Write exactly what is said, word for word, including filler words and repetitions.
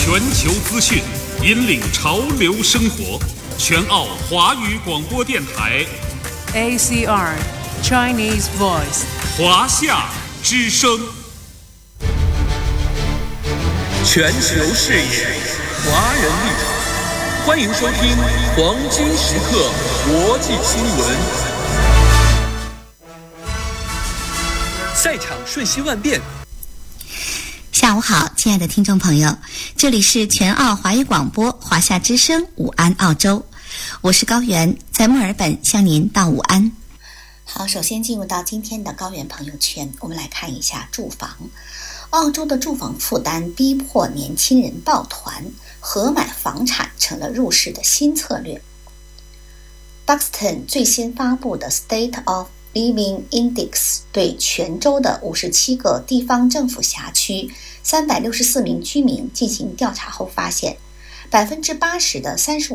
全球资讯，引领潮流生活。全澳华语广播电台 A C R Chinese Voice 华夏之声， 全球视野，华人立场，欢迎收听黄金时刻国际新闻。赛场瞬息万变。 下午好，亲爱的听众朋友，这里是全澳华语广播华夏之声午安澳洲，我是高原，在墨尔本向您道午安。好，首先进入到今天的高原朋友圈，我们来看一下住房。澳洲的住房负担逼迫年轻人抱团，合买房产成了入市的新策略。Duxton 最新发布的 State of Living Index 对全州的五十七个地方政府辖区三百六十四名居民进行调查后发现，百分之八十的三十五